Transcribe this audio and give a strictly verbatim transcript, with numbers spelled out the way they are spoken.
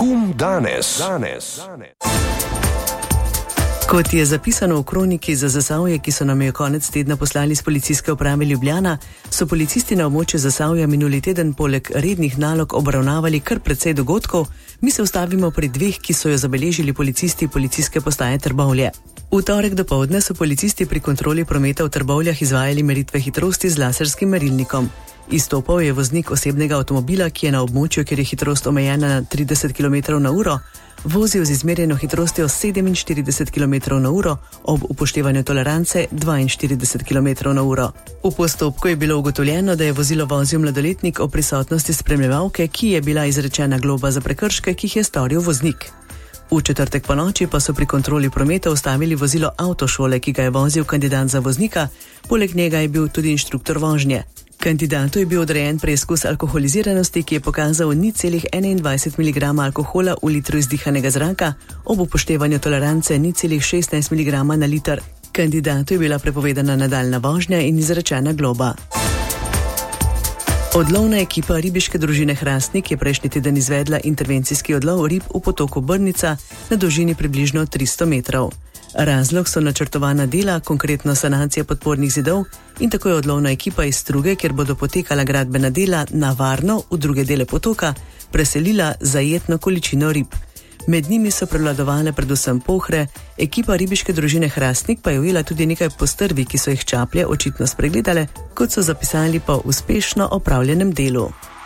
Pogum danes. danes. Kot je zapisano v kroniki za Zasavje, ki so nam jo konec tedna poslali z policijske uprave Ljubljana, so policisti na območju Zasavja minuli teden poleg rednih nalog obravnavali kar precej dogodkov. Mi se ustavimo pri dveh, ki so jo zabeležili policisti policijske postaje Trbovlje. V torek dopoldne so policisti pri kontroli prometa v Trbovljah izvajali meritve hitrosti z laserskim merilnikom. Izstopal je voznik osebnega avtomobila, ki je na območju, kjer je hitrost omejena na trideset kilometrov na uro, vozil z izmerjeno hitrostjo sedeminštirideset kilometrov na uro ob upoštevanju tolerance dvainštirideset kilometrov na uro. V postopku je bilo ugotovljeno, da je vozilo vozil mladoletnik ob prisotnosti spremljevalke, ki je bila izrečena globa za prekrške, ki jih je storil voznik. V četrtek ponoči pa so pri kontroli prometa ustavili vozilo avtošole, ki ga je vozil kandidat za voznika, poleg njega je bil tudi inštruktor vožnje. Kandidatu je bil odrejen preizkus alkoholiziranosti, ki je pokazal nič celih enaindvajset miligramov alkohola v litru izdihanega zraka, ob upoštevanju tolerance nič celih šestnajst miligramov na liter. Kandidatu je bila prepovedana nadaljna vožnja in izrečena globa. Odlovna ekipa ribiške družine Hrastnik je prejšnji teden izvedla intervencijski odlov rib v potoku Brnica na dolžini približno tristo metrov. Razlog so načrtovana dela, konkretno sanacija podpornih zidov, in tako je odlovna ekipa iz Struge, kjer bodo potekala gradbena dela, na varno v druge dele potoka preselila zajetno količino rib. Med njimi so prevladovale predvsem pohre, ekipa ribiške družine Hrastnik pa je ujela tudi nekaj postrvi, ki so jih čaplje očitno spregledale, kot so zapisali po uspešno opravljenem delu.